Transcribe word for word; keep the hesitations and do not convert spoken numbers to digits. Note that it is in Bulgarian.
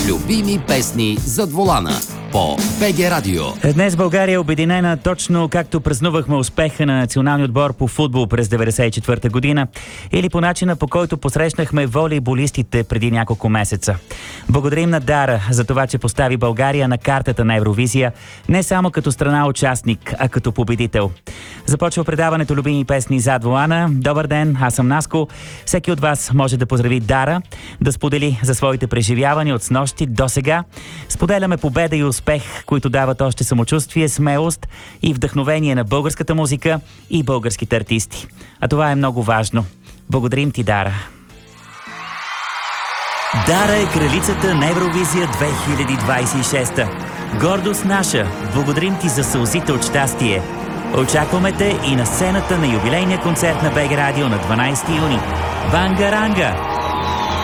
Любими песни зад волана по БГ Радио. Днес България е обединена точно както празнувахме успеха на националния отбор по футбол през деветдесет и четвърта година или по начина, по който посрещнахме волейболистите преди няколко месеца. Благодарим на Дара за това, че постави България на картата на Евровизия не само като страна участник, а като победител. Започва предаването Любими песни зад волана. Добър ден, аз съм Наско. Всеки от вас може да поздрави Дара, да сподели за своите преживявания от снощи до сега. Споделяме победа и успех, които дават още самочувствие, смелост и вдъхновение на българската музика и българските артисти. А това е много важно. Благодарим ти, Дара. Дара е кралицата на Евровизия две хиляди двадесет и шеста. Гордост наша, благодарим ти за сълзите от щастие. Очакваме те и на сцената на юбилейния концерт на БГ Радио на дванадесети юни. Ванга Ранга!